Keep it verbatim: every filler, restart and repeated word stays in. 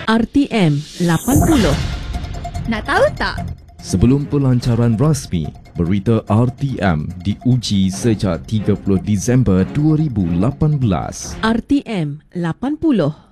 R T M lapan puluh. Nak tahu tak? Sebelum pelancaran rasmi, berita R T M diuji sejak tiga puluh Disember dua ribu lapan belas. R T M lapan puluh.